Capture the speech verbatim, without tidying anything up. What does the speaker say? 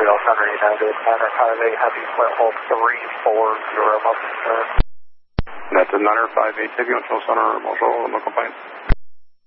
Montreal Center United, Niner five eight, heavy split hold three four zero, Montreal Center. That's a Niner five eight, heavy Montreal Center, bonjour, no complaints.